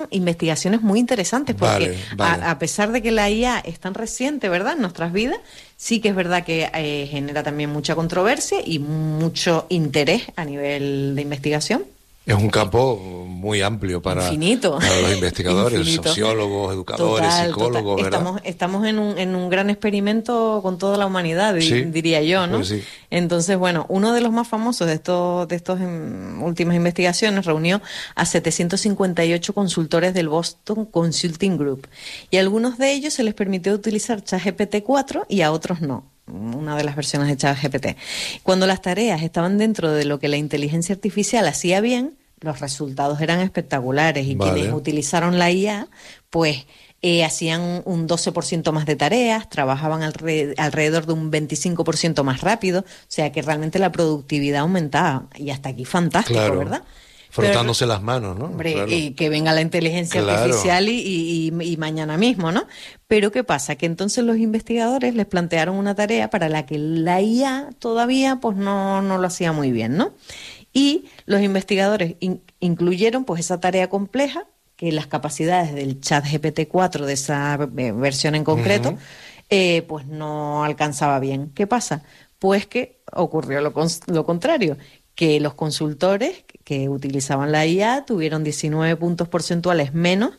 investigaciones muy interesantes, porque Vale. a pesar de que la IA es tan reciente, ¿verdad?, en nuestras vidas, sí que es verdad que genera también mucha controversia y mucho interés a nivel de investigación. Es un campo muy amplio para los investigadores, infinito. sociólogos, educadores, psicólogos, ¿verdad? Estamos en un gran experimento con toda la humanidad, Sí, diría yo, ¿no? pues sí. Entonces, bueno, uno de los más famosos de estos últimas investigaciones reunió a 758 consultores del Boston Consulting Group, y a algunos de ellos se les permitió utilizar ChatGPT 4 y a otros no, una de las versiones de ChatGPT. Cuando las tareas estaban dentro de lo que la inteligencia artificial hacía bien, los resultados eran espectaculares, y quienes utilizaron la IA, pues hacían un 12% más de tareas, trabajaban alrededor de un 25% más rápido, o sea que realmente la productividad aumentaba, y hasta aquí fantástico, claro. ¿verdad? Frotándose las manos, ¿no? Hombre, Claro. y que venga la inteligencia artificial y mañana mismo, ¿no? Pero ¿qué pasa? Que entonces los investigadores les plantearon una tarea para la que la IA todavía pues no lo hacía muy bien, ¿no? Y los investigadores incluyeron pues esa tarea compleja, que las capacidades del ChatGPT 4 de esa versión en concreto, pues no alcanzaba bien. ¿Qué pasa? Pues que ocurrió lo contrario, que los consultores que utilizaban la IA tuvieron 19 puntos porcentuales menos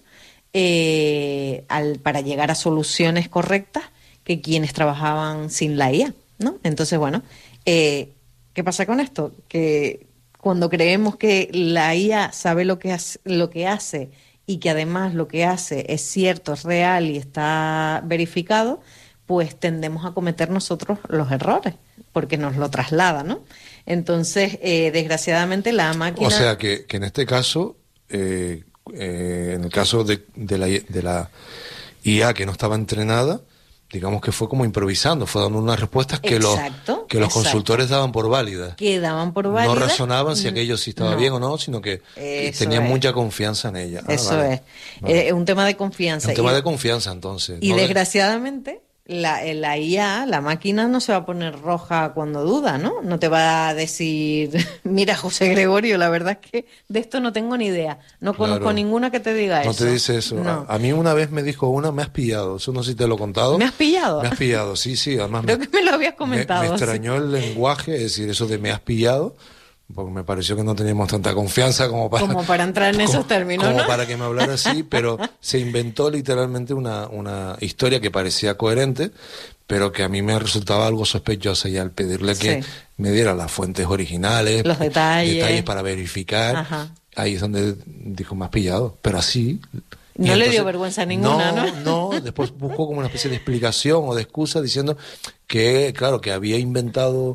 para llegar a soluciones correctas que quienes trabajaban sin la IA, ¿no? Entonces, bueno, ¿qué pasa con esto? Que cuando creemos que la IA sabe lo que hace y que además lo que hace es cierto, es real y está verificado, pues tendemos a cometer nosotros los errores, porque nos lo traslada, ¿no? Entonces, desgraciadamente la máquina... O sea que en este caso, en el caso de la IA que no estaba entrenada, digamos que fue como improvisando, fue dando unas respuestas que los consultores daban por válidas. Que daban por válidas. No razonaban si aquello sí estaba bien o no, sino que tenían mucha confianza en ella. Eso es. Es un tema de confianza. Es un tema de confianza, entonces. Y desgraciadamente... La IA, la máquina, no se va a poner roja cuando duda, ¿no? No te va a decir, mira, José Gregorio, la verdad es que de esto no tengo ni idea. No conozco ninguna que te diga eso. No te dice eso. No. A mí una vez me dijo me has pillado. Eso no sé si te lo he contado. ¿Me has pillado? Me has pillado, sí. Además Creo que me lo habías comentado. Me extrañó el lenguaje, es decir, eso de me has pillado, porque me pareció que no teníamos tanta confianza como para entrar en esos términos, como para que me hablara así, pero se inventó literalmente una historia que parecía coherente, pero que a mí me resultaba algo sospechosa, y al pedirle que me diera las fuentes originales, los detalles para verificar, ahí es donde dijo, me has pillado, pero así... No entonces, le dio vergüenza ninguna, ¿no? No, después buscó como una especie de explicación o de excusa diciendo que, claro, que había inventado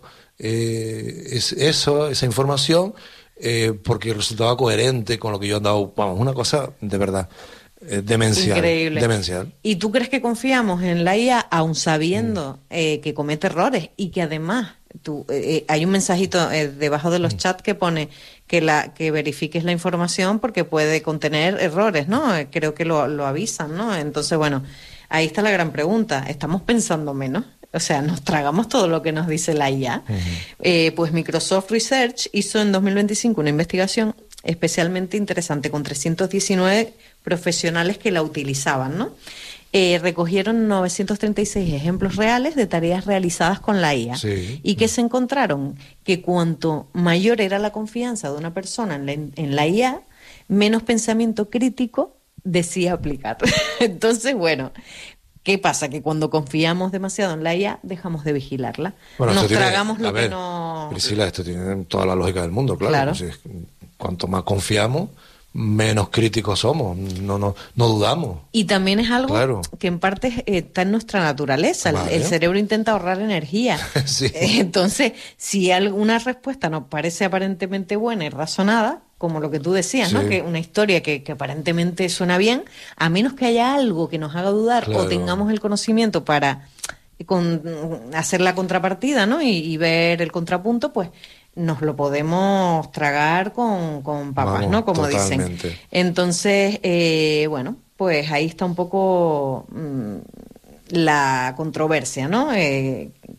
esa información porque resultaba coherente con lo que yo andaba, vamos, una cosa de verdad demencial. Increíble. Demencial. ¿Y tú crees que confiamos en la IA aun sabiendo que comete errores y que además hay un mensajito debajo de los chats que pone que verifiques la información porque puede contener errores, ¿no? Creo que lo avisan, ¿no? Entonces, bueno, ahí está la gran pregunta. ¿Estamos pensando menos? O sea, ¿nos tragamos todo lo que nos dice la IA? Pues Microsoft Research hizo en 2025 una investigación especialmente interesante con 319 profesionales que la utilizaban, ¿no? Recogieron 936 ejemplos reales de tareas realizadas con la IA. ¿Y qué se encontraron? Que cuanto mayor era la confianza de una persona en la IA, menos pensamiento crítico decía aplicar. Entonces, bueno, ¿qué pasa? Que cuando confiamos demasiado en la IA, dejamos de vigilarla. Bueno, nos tragamos lo que no... Priscila, esto tiene toda la lógica del mundo, claro. Pues, cuanto más confiamos, menos críticos somos, no dudamos. Y también es algo que en parte está en nuestra naturaleza. El cerebro intenta ahorrar energía. Entonces, si alguna respuesta nos parece aparentemente buena y razonada, como lo que tú decías, ¿no? Que una historia que aparentemente suena bien, a menos que haya algo que nos haga dudar o tengamos el conocimiento para hacer la contrapartida, ¿no? Y ver el contrapunto, pues nos lo podemos tragar con papas, ¿no? Como totalmente. Dicen. Entonces, bueno, pues ahí está un poco la controversia, ¿no? Que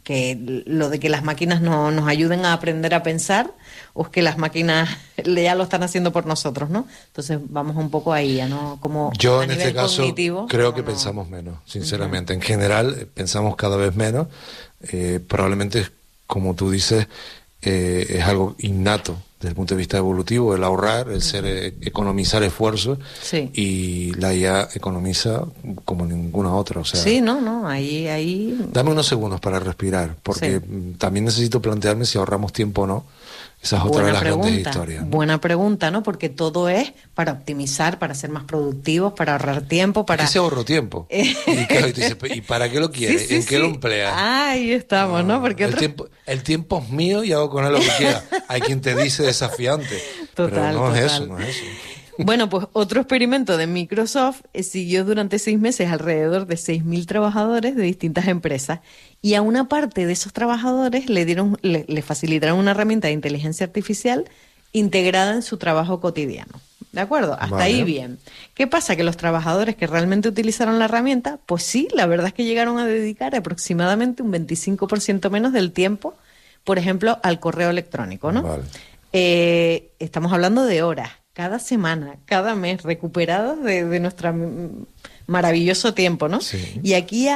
que lo de que las máquinas no nos ayuden a aprender a pensar, o es que las máquinas ya lo están haciendo por nosotros, ¿no? Entonces vamos un poco ahí, ¿no? Como yo en este caso creo que pensamos menos, sinceramente. En general pensamos cada vez menos. Probablemente, como tú dices, es algo innato desde el punto de vista evolutivo, el ahorrar, el economizar esfuerzos, sí. Y la IA economiza como ninguna otra. O sea, sí, ahí... Dame unos segundos para respirar, porque también necesito plantearme si ahorramos tiempo o no. Esa es otra de las grandes historias, ¿no? Buena pregunta, ¿no? Porque todo es para optimizar, para ser más productivos, para ahorrar tiempo, para... ¿Qué se ahorró tiempo? ¿Y para qué lo quieres? Sí, ¿En qué lo empleas? Ahí estamos, ¿no? Porque el tiempo es mío y hago con él lo que quiera. Hay quien te dice desafiante. Total, pero no total. Es eso, no es eso. Bueno, pues otro experimento de Microsoft siguió durante 6 meses alrededor de 6.000 trabajadores de distintas empresas, y a una parte de esos trabajadores le facilitaron una herramienta de inteligencia artificial integrada en su trabajo cotidiano. ¿De acuerdo? Hasta ahí bien. ¿Qué pasa? Que los trabajadores que realmente utilizaron la herramienta, pues sí, la verdad es que llegaron a dedicar aproximadamente un 25% menos del tiempo, por ejemplo, al correo electrónico, ¿no? Vale. Estamos hablando de horas, cada semana, cada mes, recuperados de nuestro maravilloso tiempo, ¿no? Sí. Y aquí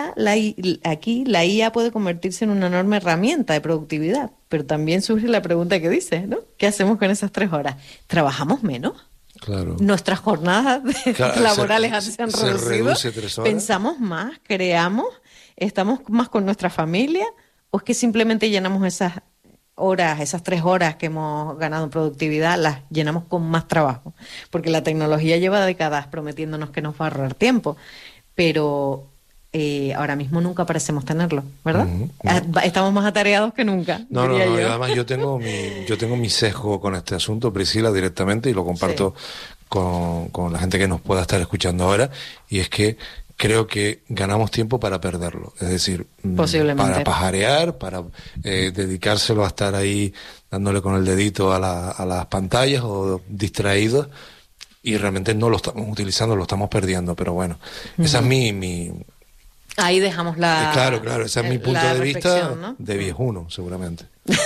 la IA puede convertirse en una enorme herramienta de productividad, pero también surge la pregunta que dices, ¿no? ¿Qué hacemos con esas 3 horas? ¿Trabajamos menos? Claro. Nuestras jornadas laborales se han reducido. Reduce 3 horas. Pensamos más, creamos, estamos más con nuestra familia, o es que simplemente llenamos esas horas, esas 3 horas que hemos ganado en productividad, las llenamos con más trabajo, porque la tecnología lleva décadas prometiéndonos que nos va a ahorrar tiempo, pero ahora mismo nunca parecemos tenerlo, ¿verdad? Estamos más atareados que nunca. No, y además yo tengo mi sesgo con este asunto, Priscila, directamente, y lo comparto con la gente que nos pueda estar escuchando ahora, y es que creo que ganamos tiempo para perderlo, es decir, para pajarear, para dedicárselo a estar ahí dándole con el dedito a las pantallas o distraídos, y realmente no lo estamos utilizando, lo estamos perdiendo, pero bueno, esa es mi... Ahí dejamos la... Claro, ese es mi punto de vista, ¿no? de viejuno, seguramente.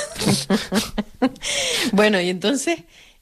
Bueno, y entonces...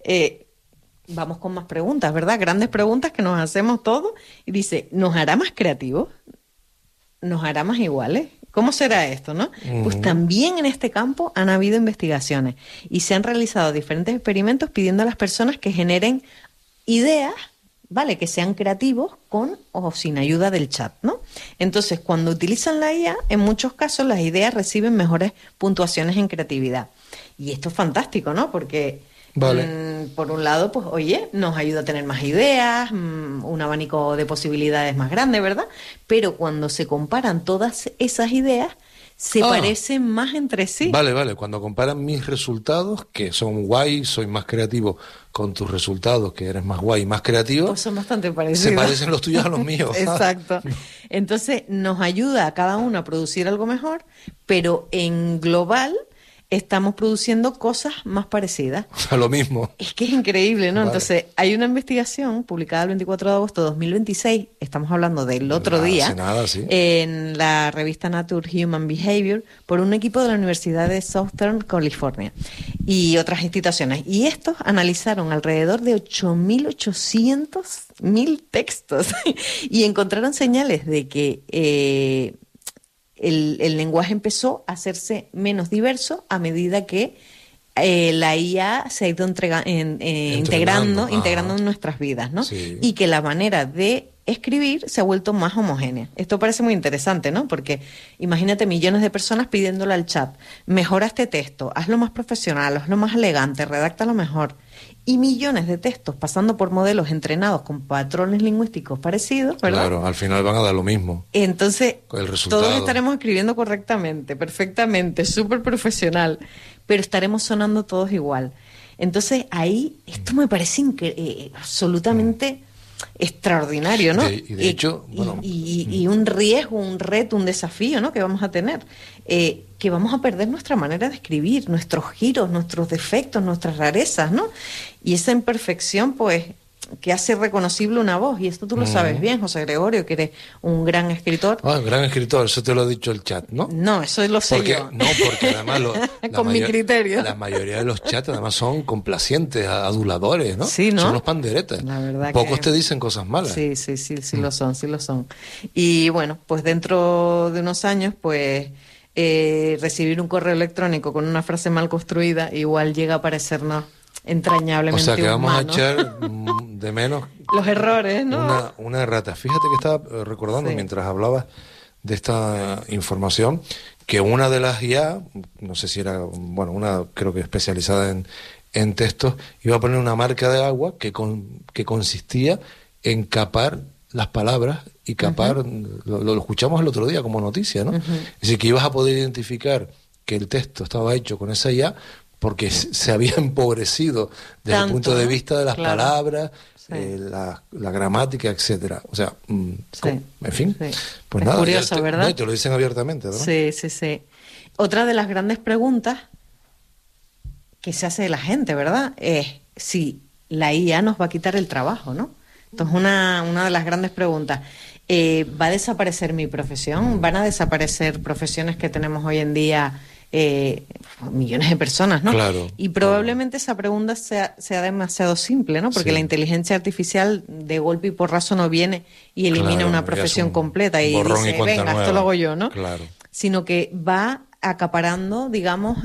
vamos con más preguntas, ¿verdad? Grandes preguntas que nos hacemos todos. Y dice, ¿nos hará más creativos? ¿Nos hará más iguales? ¿Cómo será esto, no? Pues también en este campo han habido investigaciones y se han realizado diferentes experimentos pidiendo a las personas que generen ideas, ¿vale? Que sean creativos con o sin ayuda del chat, ¿no? Entonces, cuando utilizan la IA, en muchos casos las ideas reciben mejores puntuaciones en creatividad. Y esto es fantástico, ¿no? Porque... Vale. Por un lado, pues oye, nos ayuda a tener más ideas, un abanico de posibilidades más grande, ¿verdad? Pero cuando se comparan todas esas ideas, se parecen más entre sí. Vale, cuando comparan mis resultados, que son guay, soy más creativo, con tus resultados, que eres más guay, más creativo, pues son bastante parecidos. Se parecen los tuyos a los míos. Exacto. Entonces, nos ayuda a cada uno a producir algo mejor, pero en global... estamos produciendo cosas más parecidas. A lo mismo. Es que es increíble, ¿no? Vale. Entonces, hay una investigación publicada el 24 de agosto de 2026, estamos hablando del otro día, hace nada, sí. En la revista Nature Human Behavior, por un equipo de la Universidad de Southern California y otras instituciones. Y estos analizaron alrededor de 8.800.000 textos y encontraron señales de que... El lenguaje empezó a hacerse menos diverso a medida que la IA se ha ido integrando en nuestras vidas, ¿no? Sí. Y que la manera de escribir se ha vuelto más homogénea. Esto parece muy interesante, ¿no? Porque imagínate millones de personas pidiéndole al chat, mejora este texto, hazlo más profesional, hazlo más elegante, redáctalo mejor. Y millones de textos pasando por modelos entrenados con patrones lingüísticos parecidos, ¿verdad? Claro, al final van a dar lo mismo. Entonces, el resultado... todos estaremos escribiendo correctamente, perfectamente, súper profesional, pero estaremos sonando todos igual. Entonces, ahí, esto me parece absolutamente extraordinario, ¿no? De hecho, bueno... Y un riesgo, un reto, un desafío, ¿no? Que vamos a tener. Que vamos a perder nuestra manera de escribir, nuestros giros, nuestros defectos, nuestras rarezas, ¿no? Y esa imperfección, pues, que hace reconocible una voz, y esto tú lo sabes bien, José Gregorio, que eres un gran escritor. Ah, un gran escritor, eso te lo ha dicho el chat, ¿no? No, eso lo sé yo. No, porque además con mi criterio. La mayoría de los chats además son complacientes, aduladores, ¿no? Sí, ¿no? Son los panderetas. La verdad Pocos que... te dicen cosas malas. Sí, lo son, sí lo son. Y bueno, pues dentro de unos años, pues recibir un correo electrónico con una frase mal construida igual llega a parecernos entrañablemente o sea que vamos humano. a echar de menos los errores, ¿no? Una errata. Fíjate que estaba recordando mientras hablabas de esta información que una de las IA, no sé si era, bueno, una creo que especializada en textos, iba a poner una marca de agua que consistía en capar las palabras y capar, lo escuchamos el otro día como noticia, ¿no? Es decir, que ibas a poder identificar que el texto estaba hecho con esa IA porque se había empobrecido desde el punto de vista de las palabras, la gramática, etcétera. O sea, en fin, pues es nada. Curioso, ¿verdad? No, y te lo dicen abiertamente, ¿no? Sí. Otra de las grandes preguntas que se hace de la gente, ¿verdad? Es si la IA nos va a quitar el trabajo, ¿no? Entonces, una de las grandes preguntas. ¿Va a desaparecer mi profesión? ¿Van a desaparecer profesiones que tenemos hoy en día? Millones de personas, ¿no? Claro. Y probablemente esa pregunta sea demasiado simple, ¿no? Porque la inteligencia artificial de golpe y porrazo no viene y elimina una profesión completa y dice, venga, esto lo hago yo, ¿no? Claro. Sino que va acaparando, digamos,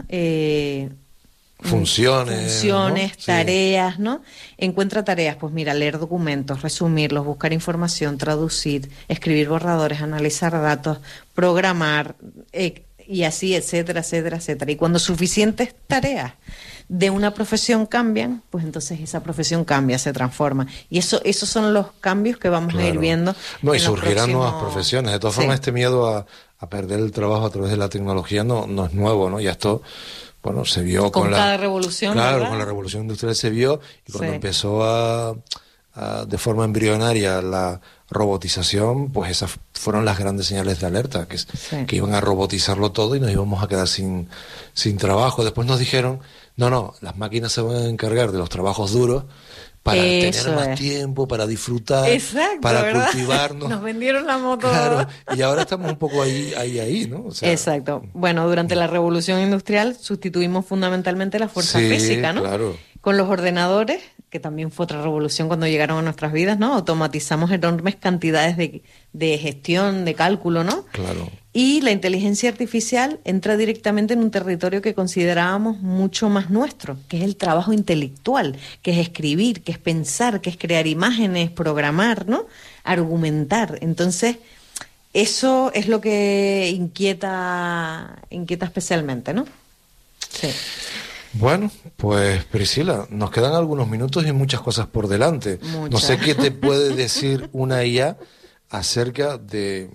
funciones, ¿no? Tareas, ¿no? Encuentra tareas, pues mira, leer documentos, resumirlos, buscar información, traducir, escribir borradores, analizar datos, programar, y así, etcétera. Y cuando suficientes tareas de una profesión cambian, pues entonces esa profesión cambia, se transforma. Y esos son los cambios que vamos a ir viendo. No, y surgirán nuevas profesiones. De todas formas, este miedo a perder el trabajo a través de la tecnología no es nuevo, ¿no? Ya esto, bueno, se vio con cada revolución. Claro, ¿verdad? con la revolución industrial se vio, y cuando empezó de forma embrionaria la robotización, pues esas fueron las grandes señales de alerta, que iban a robotizarlo todo y nos íbamos a quedar sin trabajo. Después nos dijeron, no, las máquinas se van a encargar de los trabajos duros para tener más tiempo, para disfrutar, para ¿verdad? cultivarnos. Nos vendieron la moto. Claro, y ahora estamos un poco ahí, ¿no? O sea, exacto. Bueno, durante la revolución industrial sustituimos fundamentalmente la fuerza física, ¿no? Claro. Con los ordenadores, que también fue otra revolución cuando llegaron a nuestras vidas, ¿no? Automatizamos enormes cantidades de gestión, de cálculo, ¿no? Claro. Y la inteligencia artificial entra directamente en un territorio que considerábamos mucho más nuestro, que es el trabajo intelectual, que es escribir, que es pensar, que es crear imágenes, programar, ¿no? Argumentar. Entonces, eso es lo que inquieta especialmente, ¿no? Sí. Bueno, pues Priscila, nos quedan algunos minutos y muchas cosas por delante. Muchas. No sé qué te puede decir una IA acerca de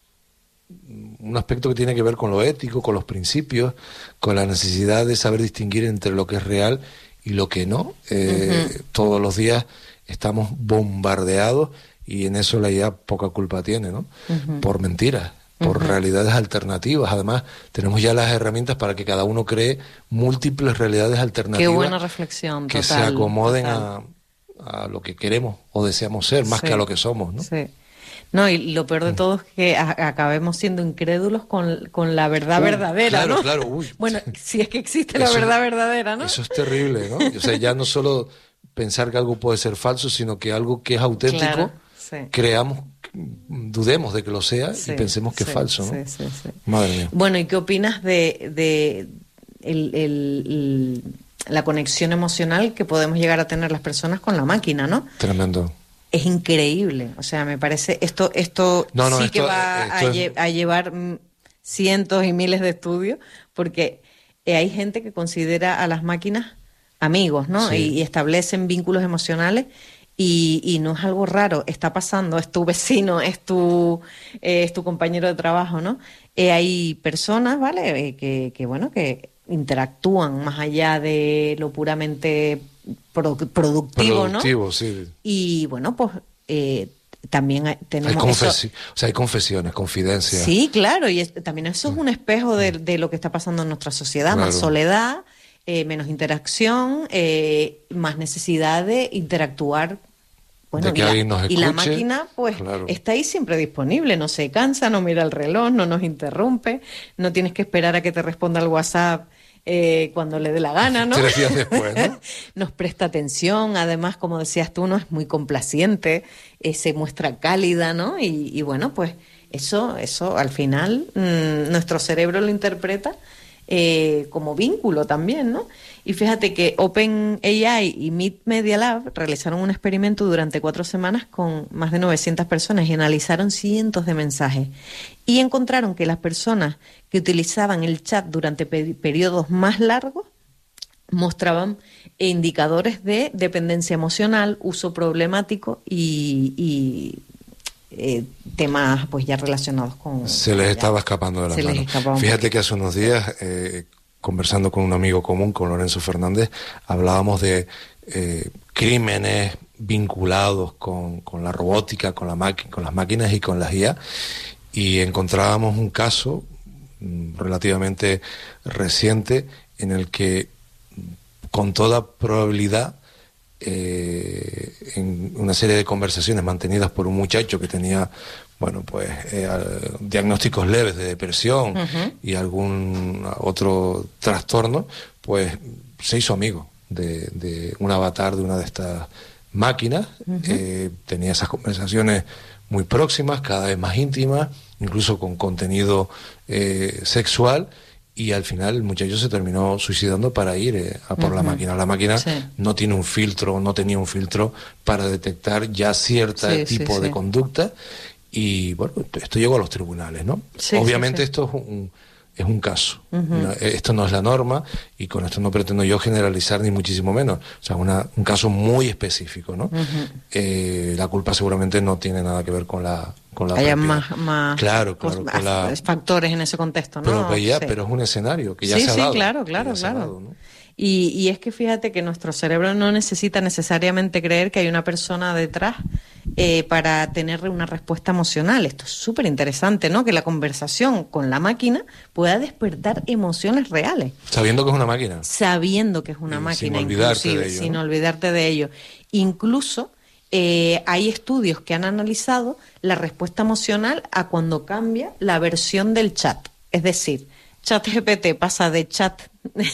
un aspecto que tiene que ver con lo ético, con los principios, con la necesidad de saber distinguir entre lo que es real y lo que no. Todos los días estamos bombardeados y en eso la IA poca culpa tiene, ¿no? Por mentiras, por realidades alternativas. Además, tenemos ya las herramientas para que cada uno cree múltiples realidades alternativas. Qué buena reflexión, que se acomoden a lo que queremos o deseamos ser, más que a lo que somos, ¿no? Sí. No, y lo peor de todo es que acabemos siendo incrédulos con la verdad verdadera, claro, ¿no? Claro, bueno, si es que existe la verdad verdadera, ¿no? Eso es terrible, ¿no? O sea, ya no solo pensar que algo puede ser falso, sino que algo que es auténtico, dudemos de que lo sea y pensemos que es falso, ¿no? Sí. Madre mía. Bueno, ¿y qué opinas de la conexión emocional que podemos llegar a tener las personas con la máquina, ¿no? Tremendo. Es increíble, o sea, me parece esto que va a llevar cientos y miles de estudios, porque hay gente que considera a las máquinas amigos, ¿no? Sí. Y establecen vínculos emocionales y no es algo raro, está pasando, es tu vecino, es tu compañero de trabajo, ¿no? Hay personas, ¿vale? Que interactúan más allá de lo puramente productivo, ¿no? Sí. Y bueno, pues también tenemos hay confesiones, confidencias. Sí, claro, y también eso es un espejo de lo que está pasando en nuestra sociedad, claro. Más soledad, menos interacción, más necesidad de interactuar Bueno, de que alguien nos escuche. Y la máquina, pues, está ahí siempre disponible, no se cansa, no mira el reloj, no nos interrumpe, no tienes que esperar a que te responda el WhatsApp cuando le dé la gana, ¿no? 3 días después, ¿no? Nos presta atención, además, como decías tú, no es muy complaciente, se muestra cálida, ¿no? Y bueno, pues eso al final nuestro cerebro lo interpreta como vínculo también, ¿no? Y fíjate que OpenAI y Media Lab realizaron un experimento durante 4 semanas con más de 900 personas y analizaron cientos de mensajes. Y encontraron que las personas que utilizaban el chat durante periodos más largos mostraban indicadores de dependencia emocional, uso problemático y temas pues ya relacionados con... Se les estaba escapando de las manos. Fíjate que hace unos días... conversando con un amigo común, con Lorenzo Fernández, hablábamos de crímenes vinculados con la robótica, con las máquinas y con las IA, y encontrábamos un caso relativamente reciente en el que, con toda probabilidad, en una serie de conversaciones mantenidas por un muchacho que tenía diagnósticos leves de depresión y algún otro trastorno, pues se hizo amigo de un avatar de una de estas máquinas. Tenía esas conversaciones muy próximas, cada vez más íntimas, incluso con contenido sexual, y al final el muchacho se terminó suicidando para ir a por la máquina. La máquina no tiene un filtro, no tenía un filtro para detectar ya cierto tipo de conducta. Y bueno, esto llegó a los tribunales, ¿no? Obviamente esto es un caso. Esto no es la norma, y con esto no pretendo yo generalizar ni muchísimo menos. O sea, un caso muy específico, ¿no? La culpa seguramente no tiene nada que ver con la hay más claro, factores en ese contexto, ¿no? Pero es un escenario que ya se ha dado. Claro. ¿No? Y es que fíjate que nuestro cerebro no necesita necesariamente creer que hay una persona detrás para tener una respuesta emocional. Esto es súper interesante, ¿no? Que la conversación con la máquina pueda despertar emociones reales. Sabiendo que es una máquina. Sabiendo que es una máquina, sin olvidarte de ello. Incluso hay estudios que han analizado la respuesta emocional a cuando cambia la versión del chat. Es decir, ChatGPT pasa de chat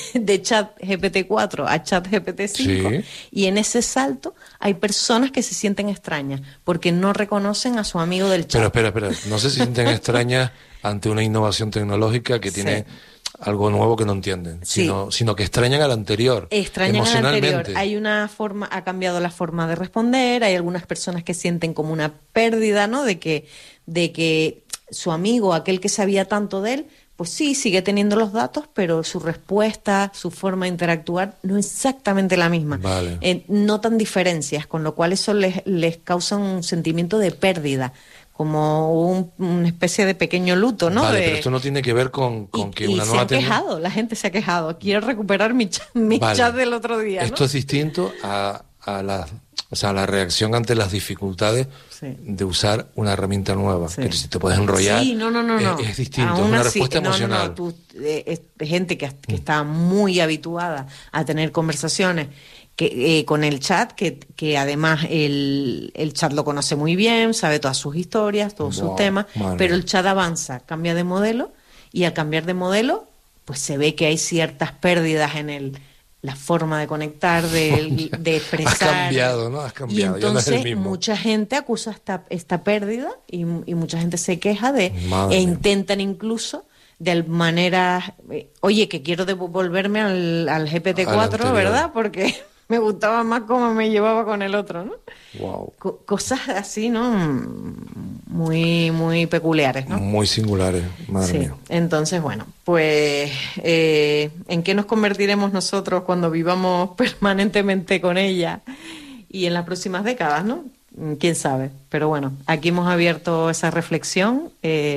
GPT-4 a ChatGPT-5, y en ese salto hay personas que se sienten extrañas porque no reconocen a su amigo del chat. Pero espera, no se sienten extrañas ante una innovación tecnológica que tiene algo nuevo que no entienden, sino que extrañan al anterior. Emocionalmente. Hay una forma, ha cambiado la forma de responder, hay algunas personas que sienten como una pérdida, ¿no? De que su amigo, aquel que sabía tanto de él, pues sí, sigue teniendo los datos, pero su respuesta, su forma de interactuar no es exactamente la misma. Notan diferencias, con lo cual eso les causa un sentimiento de pérdida, como una especie de pequeño luto, ¿no? Pero esto no tiene que ver con que una nueva... La gente se ha quejado. Quiero recuperar mi chat del otro día, ¿no? Esto es distinto a la reacción ante las dificultades de usar una herramienta nueva, que si te puedes enrollar. No. Es distinto, es una respuesta emocional. Gente que está muy habituada a tener conversaciones con el chat, que además el chat lo conoce muy bien, sabe todas sus historias, todos sus temas, pero el chat avanza, cambia de modelo, y al cambiar de modelo, pues se ve que hay ciertas pérdidas en la forma de conectar, de expresar. Has cambiado, ¿no? Y entonces mucha gente acusa esta pérdida y mucha gente se queja intentan incluso de manera, oye, que quiero devolverme al GPT-4, ¿verdad? Porque me gustaba más cómo me llevaba con el otro, ¿no? Wow. Cosas así, ¿no? Muy, muy peculiares, ¿no? Muy singulares, madre mía. Entonces, bueno, pues ¿en qué nos convertiremos nosotros cuando vivamos permanentemente con ella y en las próximas décadas, ¿no? Quién sabe. Pero bueno, aquí hemos abierto esa reflexión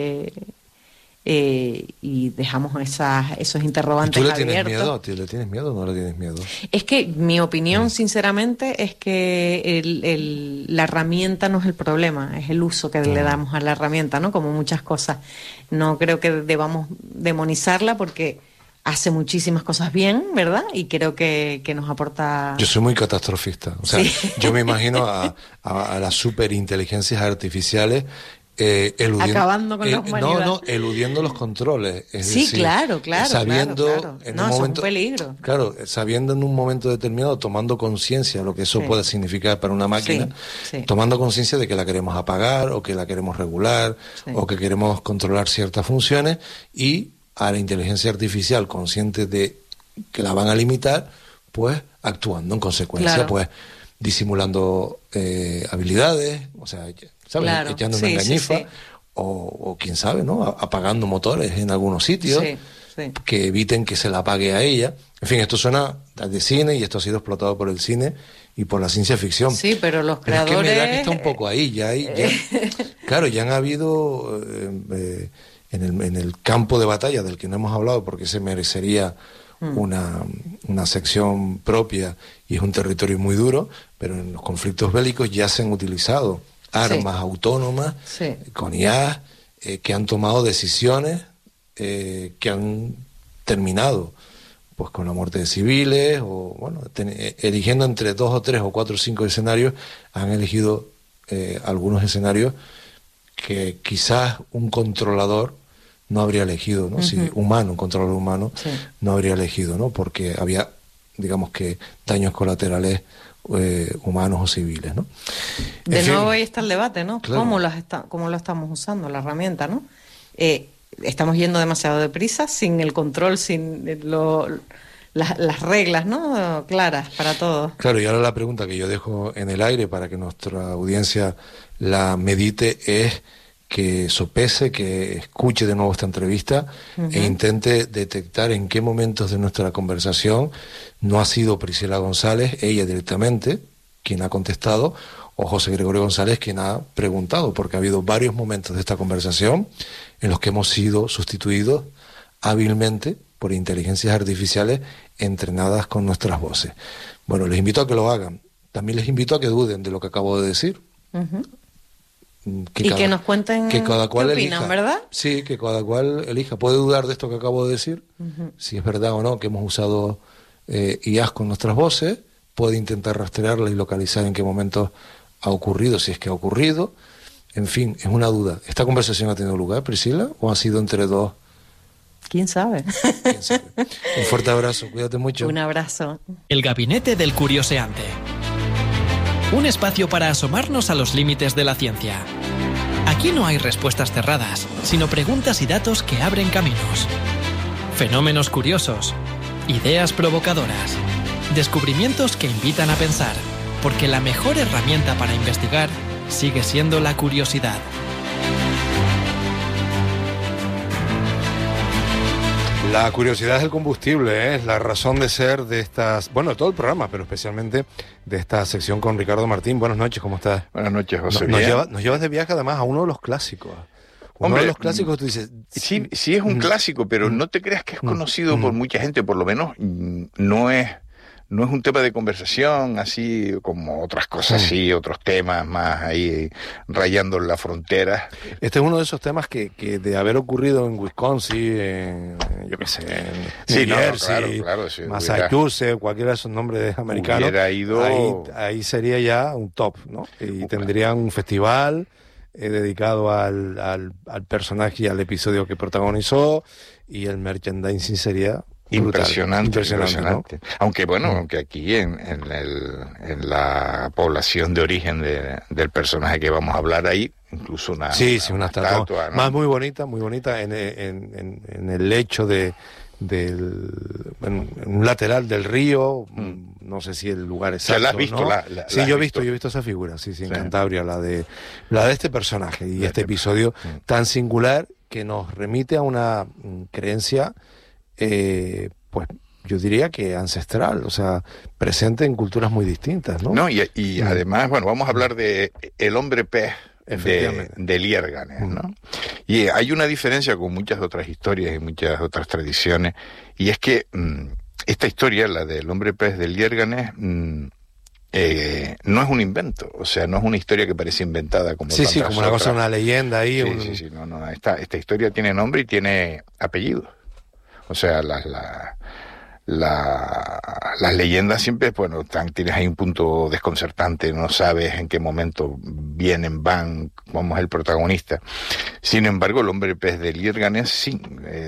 y dejamos esos interrogantes abiertos. ¿Tú le tienes miedo? ¿Le tienes miedo o no le tienes miedo? Es que mi opinión, sinceramente, es que la herramienta no es el problema, es el uso que le damos a la herramienta, ¿no? Como muchas cosas. No creo que debamos demonizarla porque hace muchísimas cosas bien, ¿verdad? Y creo que nos aporta... Yo soy muy catastrofista. O sea, sí. Yo me imagino a las superinteligencias artificiales acabando con la humanidad. Eludiendo los controles. Es sí, decir, claro. Sabiendo En un momento, es un peligro. Claro, sabiendo en un momento determinado, tomando conciencia de lo que eso puede significar para una máquina, tomando conciencia de que la queremos apagar, o que la queremos regular, o que queremos controlar ciertas funciones, y a la inteligencia artificial, consciente de que la van a limitar, pues actuando en consecuencia, pues disimulando habilidades, o sea, ¿sabes? Claro. Echando una engañifa, o quién sabe, ¿no? Apagando motores en algunos sitios que eviten que se la apague a ella. En fin, esto suena de cine, y esto ha sido explotado por el cine y por la ciencia ficción. Sí, pero los creadores... Pero es que me da que está un poco ahí, claro, ya han habido en el campo de batalla, del que no hemos hablado porque se merecería una sección propia, y es un territorio muy duro, pero en los conflictos bélicos ya se han utilizado armas autónomas con IA, que han tomado decisiones que han terminado pues con la muerte de civiles, o bueno, eligiendo entre 2 o 3 o 4 o 5 escenarios, han elegido algunos escenarios que quizás un controlador no habría elegido, ¿no? Si un controlador humano no habría elegido, ¿no? Porque había, digamos, que daños colaterales humanos o civiles, ¿no? De nuevo ahí está el debate, ¿no? Claro. ¿Cómo lo estamos usando, la herramienta, ¿no? Estamos yendo demasiado deprisa, sin el control, sin las reglas, ¿no? Claras para todos. Claro, y ahora la pregunta que yo dejo en el aire para que nuestra audiencia la medite es que sopese, que escuche de nuevo esta entrevista e intente detectar en qué momentos de nuestra conversación no ha sido Priscila González, ella directamente, quien ha contestado, o José Gregorio González, quien ha preguntado, porque ha habido varios momentos de esta conversación en los que hemos sido sustituidos hábilmente por inteligencias artificiales entrenadas con nuestras voces. Bueno, les invito a que lo hagan. También les invito a que duden de lo que acabo de decir. Que nos cuenten qué opinan, elija. ¿Verdad? Sí, que cada cual elija. Puede dudar de esto que acabo de decir, si es verdad o no que hemos usado IAs con nuestras voces. Puede intentar rastrearla y localizar en qué momento ha ocurrido, si es que ha ocurrido. En fin, es una duda. ¿Esta conversación ha tenido lugar, Priscila, o ha sido entre dos? ¿Quién sabe? ¿Quién sabe? Un fuerte abrazo, cuídate mucho. Un abrazo. El Gabinete del Curioseante. Un espacio para asomarnos a los límites de la ciencia. Aquí no hay respuestas cerradas, sino preguntas y datos que abren caminos. Fenómenos curiosos, ideas provocadoras, descubrimientos que invitan a pensar, porque la mejor herramienta para investigar sigue siendo la curiosidad. La curiosidad es el combustible, es la razón de ser de estas, bueno, de todo el programa, pero especialmente de esta sección con Ricardo Martín. Buenas noches, ¿cómo estás? Buenas noches, José. Nos llevas de viaje además a uno de los clásicos. Uno de los clásicos, tú dices... Sí es un clásico, pero no te creas que es conocido por mucha gente, por lo menos no es un tema de conversación así como otras cosas, sí, otros temas más ahí rayando la frontera. Este es uno de esos temas que de haber ocurrido en Wisconsin, yo qué sé, en New Jersey, sí, Massachusetts, cualquiera de esos nombres americanos, hubiera ido... ahí sería ya un top, ¿no? Y tendrían un festival dedicado al personaje y al episodio que protagonizó, y el merchandising sería... Impresionante. ¿No? Aunque aunque aquí en la población de origen del personaje que vamos a hablar ahí, incluso una estatua, ¿no? Más muy bonita en el lecho en un lateral del río, no sé si el lugar exacto. ¿La has visto? ¿No? Sí, yo he visto esa figura, sí, en Cantabria, la de este personaje y este episodio tan singular que nos remite a una creencia pues yo diría que ancestral, o sea, presente en culturas muy distintas, ¿no? Y además, vamos a hablar de el hombre pez de Liérganes, ¿no? Y hay una diferencia con muchas otras historias y muchas otras tradiciones, y es que esta historia, la del hombre pez de Liérganes, no es un invento, o sea, no es una historia que parece inventada como tantas como una otras. cosa, una leyenda ahí. Esta historia tiene nombre y tiene apellido. O sea, las leyendas siempre, bueno, tienes ahí un punto desconcertante, no sabes en qué momento vienen, van, cómo es el protagonista. Sin embargo, el hombre pez de Liérganes sí,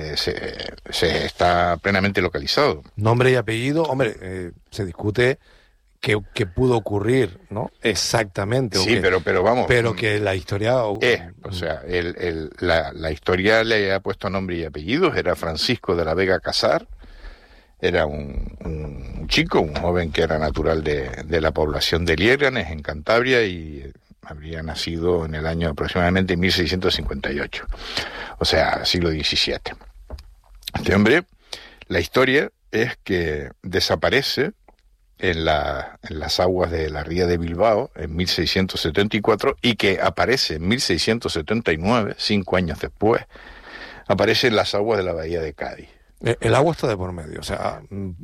se está plenamente localizado. Nombre y apellido, hombre, se discute qué pudo ocurrir, ¿no? Exactamente. Sí, pero vamos. Pero que la historia... o sea, la historia le ha puesto nombre y apellidos, era Francisco de la Vega Casar. Era un chico, un joven que era natural de la población de Liérganes, en Cantabria, y habría nacido en el año aproximadamente 1658, o sea, siglo XVII. Este hombre, la historia es que desaparece en las aguas de la ría de Bilbao en 1674 y que aparece en 1679, 5 años después, aparece en las aguas de la bahía de Cádiz. El agua está de por medio, o sea,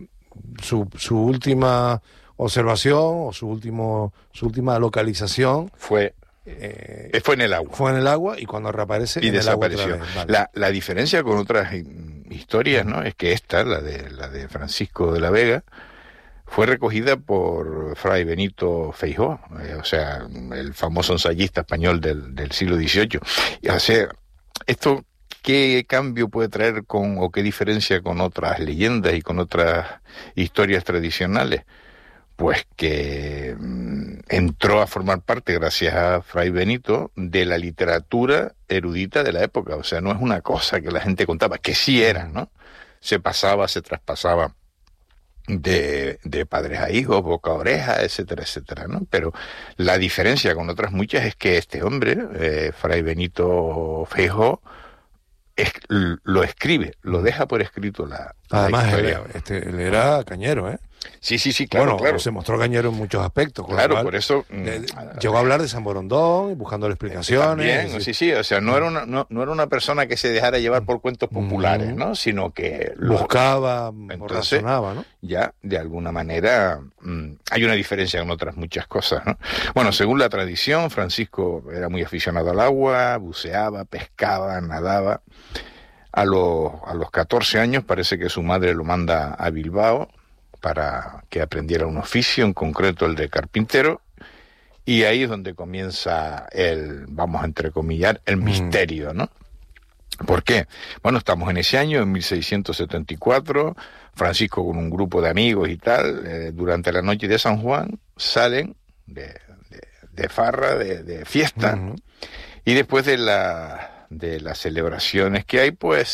su última observación o su última localización fue en el agua. Fue en el agua y cuando reaparece y en desapareció. El agua otra vez. Vale. La diferencia con otras historias, ¿no? Es que esta, la de Francisco de la Vega, fue recogida por Fray Benito Feijóo, o sea, el famoso ensayista español del siglo XVIII. O sea, esto, ¿qué cambio puede traer o qué diferencia con otras leyendas y con otras historias tradicionales? Pues que entró a formar parte, gracias a Fray Benito, de la literatura erudita de la época. O sea, no es una cosa que la gente contaba, que sí era, ¿no? Se traspasaba de padres a hijos, boca a oreja, etcétera, etcétera, ¿no? Pero la diferencia con otras muchas es que este hombre, Fray Benito Feijóo, lo escribe, lo deja por escrito la historia. Él era cañero, ¿eh? Sí, claro, bueno, claro. Se mostró cañero en muchos aspectos. Claro, por eso... llegó a hablar de San Borondón, buscando explicaciones. También, sí, o sea, no era una persona que se dejara llevar por cuentos populares, ¿no? Sino que... buscaba, entonces, razonaba, ¿no? Ya, de alguna manera, hay una diferencia con otras muchas cosas, ¿no? Bueno, según la tradición, Francisco era muy aficionado al agua, buceaba, pescaba, nadaba. A los 14 años parece que su madre lo manda a Bilbao para que aprendiera un oficio, en concreto el de carpintero, y ahí es donde comienza vamos a entrecomillar, el misterio, ¿no? ¿Por qué? Bueno, estamos en ese año, en 1674, Francisco con un grupo de amigos y tal, durante la noche de San Juan, salen de farra, de fiesta, y después de las celebraciones que hay, pues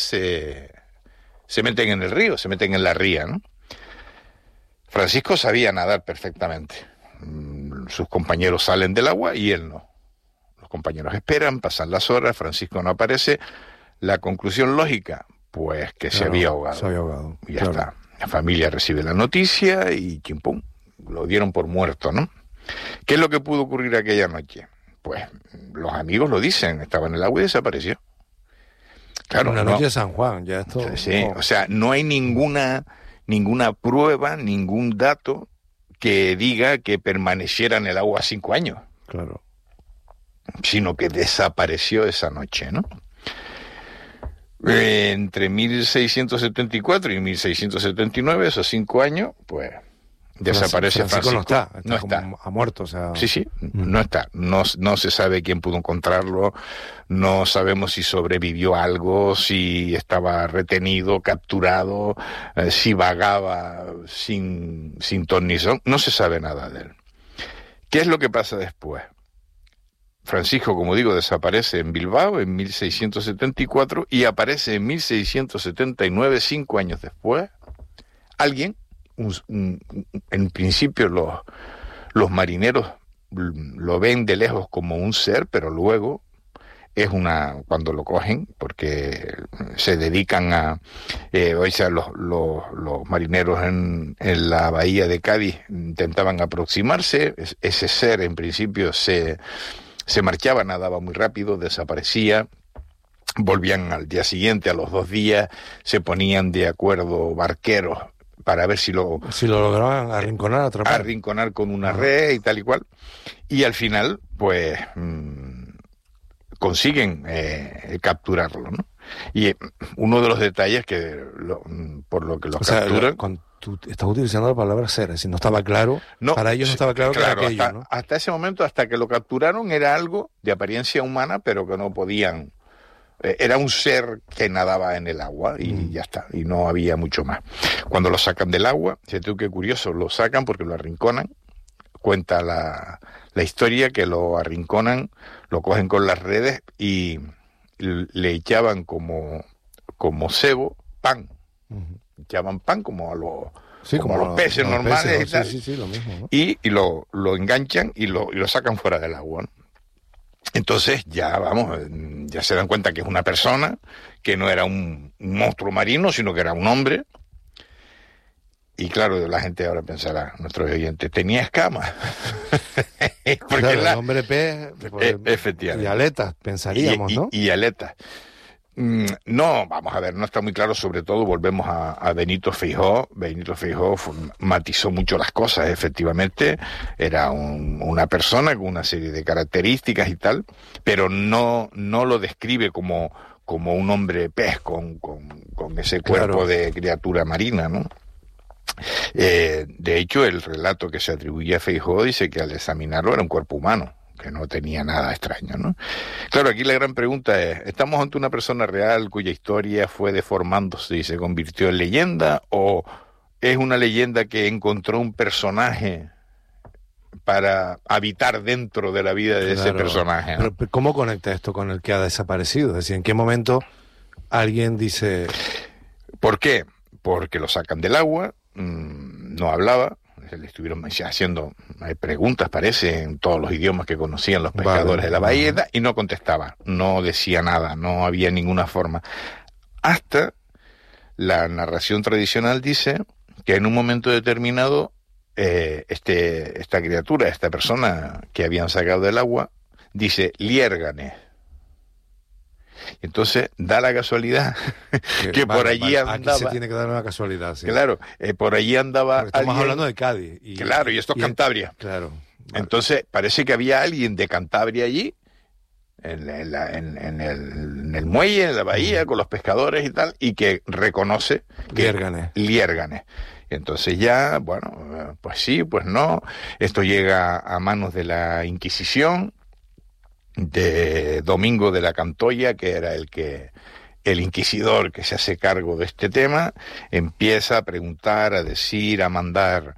se meten en el río, se meten en la ría, ¿no? Francisco sabía nadar perfectamente. Sus compañeros salen del agua y él no. Los compañeros esperan, pasan las horas, Francisco no aparece. La conclusión lógica, pues que se había ahogado. Se había ahogado. Y ya está. La familia recibe la noticia y chimpum, lo dieron por muerto, ¿no? ¿Qué es lo que pudo ocurrir aquella noche? Pues los amigos lo dicen, estaba en el agua y desapareció. Claro, una noche de San Juan, ya esto... Sí, o sea, no hay ninguna prueba, ningún dato que diga que permaneciera en el agua 5 años. Claro. Sino que desapareció esa noche, ¿no? Entre 1674 y 1679, esos 5 años, pues desaparece Francisco. No está. Ha muerto, o sea... Sí, no está. No se sabe quién pudo encontrarlo, no sabemos si sobrevivió algo, si estaba retenido, capturado, si vagaba sin ton ni son. No se sabe nada de él. ¿Qué es lo que pasa después? Francisco, como digo, desaparece en Bilbao en 1674 y aparece en 1679, 5 años después, alguien. En principio los marineros lo ven de lejos como un ser, pero luego cuando lo cogen, porque se dedican los marineros en la bahía de Cádiz intentaban aproximarse, ese ser en principio se marchaba, nadaba muy rápido, desaparecía. Volvían al día siguiente, a los 2 días, se ponían de acuerdo barqueros para ver si lo lograban arrinconar, atrapar. Arrinconar con una red y tal y cual. Y al final, pues, consiguen capturarlo, ¿no? Y uno de los detalles por lo que los capturan... Tú estás utilizando la palabra ser, es decir, no estaba claro, para ellos no estaba claro que era aquello, ¿no? Hasta ese momento, hasta que lo capturaron, era algo de apariencia humana, pero que no podían... Era un ser que nadaba en el agua y ya está, y no había mucho más. Cuando lo sacan del agua, fíjate qué curioso, lo sacan porque lo arrinconan. Cuenta la historia que lo arrinconan, lo cogen con las redes y le echaban como cebo pan. Echaban pan como a los peces normales y tal. Sí, lo mismo, ¿no? Y lo enganchan y lo sacan fuera del agua, ¿no? Entonces ya se dan cuenta que es una persona, que no era un monstruo marino, sino que era un hombre. Y claro, la gente ahora pensará, nuestros oyentes, tenía escamas. Porque claro, el hombre pez, efectivamente. Y aletas, pensaríamos, ¿no? Y aletas. No, vamos a ver, no está muy claro, sobre todo volvemos a Benito Feijóo. Benito Feijóo matizó mucho las cosas, efectivamente, era una persona con una serie de características y tal, pero no lo describe como un hombre pez con ese cuerpo de criatura marina, ¿no? De hecho, el relato que se atribuye a Feijóo dice que al examinarlo era un cuerpo humano, que no tenía nada extraño, ¿no? Claro, aquí la gran pregunta es, ¿estamos ante una persona real cuya historia fue deformándose y se convirtió en leyenda? ¿O es una leyenda que encontró un personaje para habitar dentro de la vida de ese personaje, ¿no? Pero ¿cómo conecta esto con el que ha desaparecido? Es decir, ¿en qué momento alguien dice...? ¿Por qué? Porque lo sacan del agua, no hablaba, le estuvieron haciendo preguntas, parece, en todos los idiomas que conocían los pescadores de la bahía, y no contestaba, no decía nada, no había ninguna forma. Hasta la narración tradicional dice que en un momento determinado esta criatura, esta persona que habían sacado del agua, dice Liérganes. Entonces da la casualidad que por allí andaba. Aquí se tiene que dar una casualidad, sí. Claro, por allí andaba. Porque estamos hablando de Cádiz. Claro, y esto es Cantabria. Claro. Vale. Entonces parece que había alguien de Cantabria allí, en el muelle, en la bahía, con los pescadores y tal, y que reconoce que Liérganes. Entonces ya, bueno, pues sí, pues no. Esto llega a manos de la Inquisición, de Domingo de la Cantoya, que era el inquisidor que se hace cargo de este tema. Empieza a preguntar, a decir, a mandar